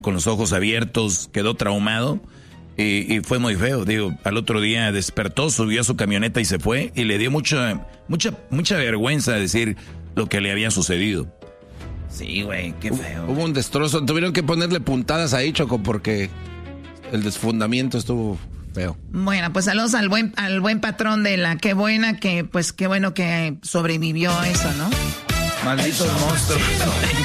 con los ojos abiertos, quedó traumado y fue muy feo. Digo, al otro día despertó, subió a su camioneta y se fue y le dio mucha vergüenza decir lo que le había sucedido. Sí, güey, qué feo. Hubo un destrozo, tuvieron que ponerle puntadas ahí, Choco, porque el desfundamiento estuvo feo. Bueno, pues saludos al buen patrón de la Qué Buena, que pues qué bueno que sobrevivió a eso, ¿no? Malditos monstruos.